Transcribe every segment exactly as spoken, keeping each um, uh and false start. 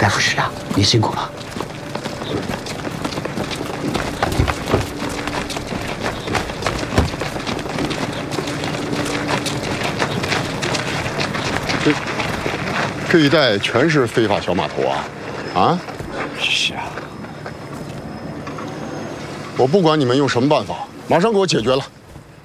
戴副市长，您辛苦了。 这这一带全是非法小码头啊！啊？ 是啊。 我不管你们用什么办法，马上给我解决了。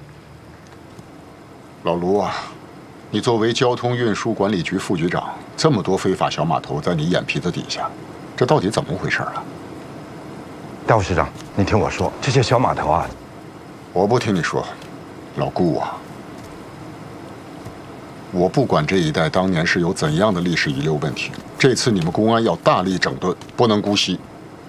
老卢啊，你作为交通运输管理局副局长，这么多非法小码头在你眼皮子底下，这到底怎么回事啊？ 戴副市长，你听我说，这些小码头啊， 我不听你说，老顾啊，我不管这一带当年是有怎样的历史遗留问题，这次你们公安要大力整顿，不能姑息。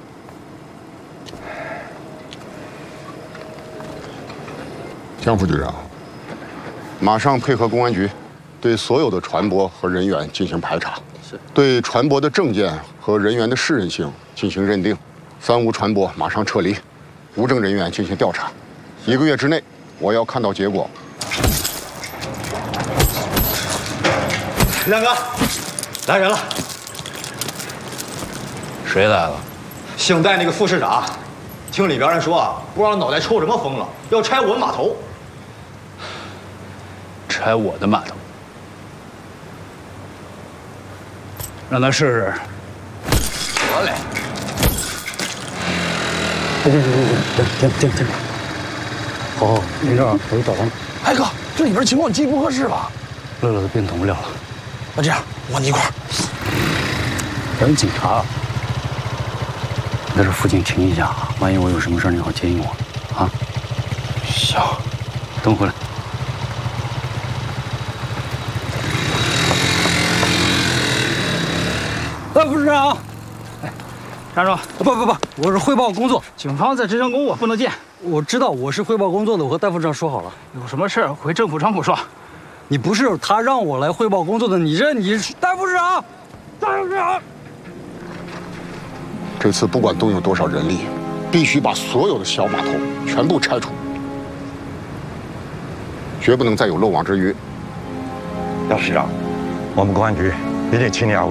江副局长，马上配合公安局，对所有的船舶和人员进行排查，是对船舶的证件和人员的适任性进行认定，三无船舶马上撤离，无证人员进行调查，一个月之内我要看到结果。 亮哥，来人了。 谁来了？ 姓戴那个副市长，听里边人说啊，不知道脑袋抽什么风了，要拆我们码头。 拆我的码头？让他试试。得嘞。停停停停停停停！好好，林正，我去找他们。 哎哥，这里边情况极不合适吧？ 乐乐的病捅不了了。 那这样，我跟你一块儿。 咱们警察在这附近停一下，万一我有什么事，你好接应我，啊？ 行。 等我回来。哎，副市长。哎，站住！不不不，我是汇报工作， 警方在执行公务，不能见。 我知道我是汇报工作的，我和戴副市长说好了， 有什么事回政府窗口说。 你不是他让我来汇报工作的，你这你戴副市长，戴副市长。 这次不管动用多少人力，必须把所有的小码头全部拆除，绝不能再有漏网之鱼。 戴副市长，我们公安局一定尽力而为。